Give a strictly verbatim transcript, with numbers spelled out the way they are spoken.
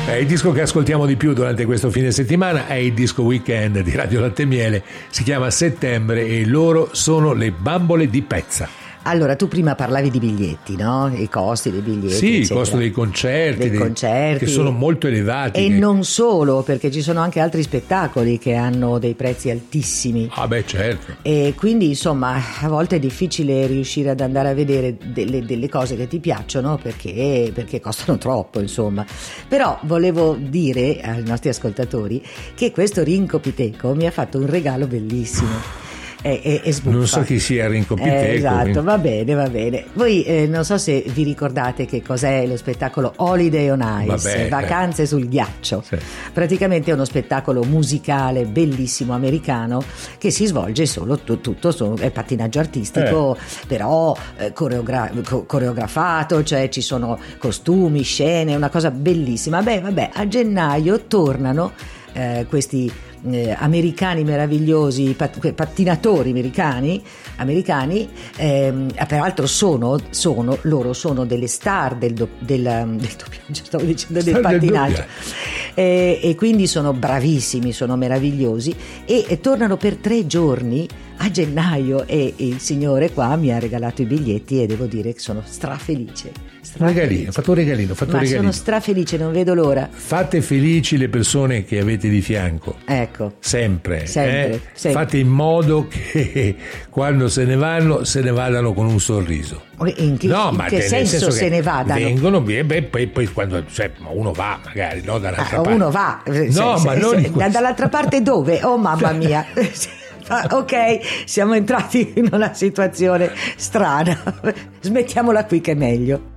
Eh, il disco che ascoltiamo di più durante questo fine settimana è il disco Weekend di Radio Latte e Miele, si chiama Settembre e loro sono le Bambole di Pezza. Allora, tu prima parlavi di biglietti, no? I costi dei biglietti. Sì, eccetera. il costo dei concerti, dei dei, concerti che sono molto elevati. E che... non solo, perché ci sono anche altri spettacoli che hanno dei prezzi altissimi. Ah beh, certo. E quindi, insomma, a volte è difficile riuscire ad andare a vedere delle, delle cose che ti piacciono perché, perché costano troppo, insomma. Però volevo dire ai nostri ascoltatori che questo Rinco Piteco mi ha fatto un regalo bellissimo. E, e, e non so chi sia Rinco Piteco. Eh, esatto, quindi... va bene, va bene. Voi eh, non so se vi ricordate che cos'è lo spettacolo Holiday on Ice, Vabbè, Vacanze eh. sul ghiaccio. Sì. Praticamente è uno spettacolo musicale bellissimo americano che si svolge solo tu, tutto su, è pattinaggio artistico, eh. però eh, coreogra- co- coreografato, cioè ci sono costumi, scene, una cosa bellissima. Beh, vabbè, a gennaio tornano eh, questi Eh, americani meravigliosi, pat- pattinatori americani, americani ehm, peraltro sono, sono loro sono delle star del, do, del, del doppiaggio, stavo dicendo del Star pattinaggio, del e, e quindi sono bravissimi, sono meravigliosi e, e tornano per tre giorni a gennaio e il signore qua mi ha regalato i biglietti e devo dire che sono strafelice, strafelice. Un regalino, ho fatto un regalino, ho fatto ma un regalino. sono strafelice, non vedo l'ora. Fate felici le persone che avete di fianco. Ecco. Sempre, sempre, eh? sempre. Fate in modo che quando se ne vanno se ne vadano con un sorriso. In che, no, in ma che nel senso, senso se che ne vadano? Vengono beh, beh, poi, poi quando cioè, uno va magari no, dall'altra ah, parte. Uno va, no, se, ma se, non se, dall'altra parte dove? Oh mamma mia. Ok, siamo entrati in una situazione strana. Smettiamola qui che è meglio.